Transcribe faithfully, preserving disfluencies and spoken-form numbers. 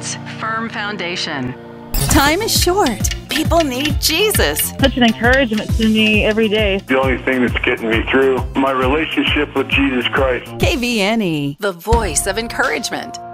Insurance, firm foundation. Time is short. People need Jesus. Such an encouragement to me every day. The only thing that's getting me through, my relationship with Jesus Christ. K V N E, the voice of encouragement.